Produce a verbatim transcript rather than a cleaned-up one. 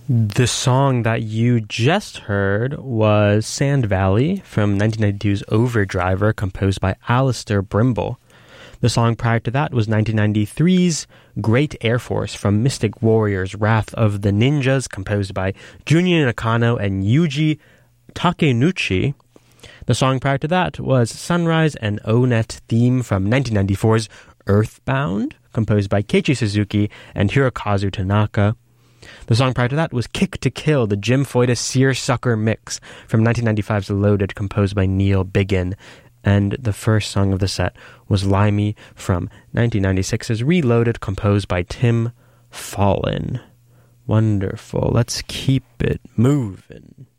The song that you just heard was Sand Valley from nineteen ninety-two's Overdriver, composed by Alistair Brimble. The song prior to that was nineteen ninety-three's Great Air Force from Mystic Warriors Wrath of the Ninjas, composed by Junya Nakano and Yuji Takenouchi. The song prior to that was Sunrise and O-Net Theme from nineteen ninety-four's Earthbound, composed by Keiichi Suzuki and Hirokazu Tanaka. The song prior to that was Kick to Kill, the Jim Foyda Seersucker Mix from nineteen ninety-five's Loaded, composed by Neil Biggin. And the first song of the set was Limey from nineteen ninety-six's Reloaded, composed by Tim Follin. Wonderful. Let's keep it moving.